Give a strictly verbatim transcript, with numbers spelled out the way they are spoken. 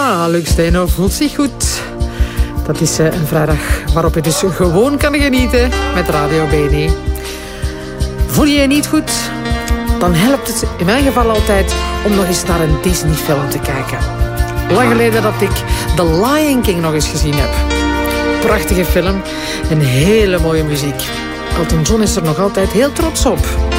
Ja, Luc Steno voelt zich goed. Dat is een vrijdag waarop je dus gewoon kan genieten met Radio Beni. Voel je je niet goed? Dan helpt het in mijn geval altijd om nog eens naar een Disney-film te kijken. Lang geleden dat ik The Lion King nog eens gezien heb. Prachtige film en hele mooie muziek. Elton John is er nog altijd heel trots op.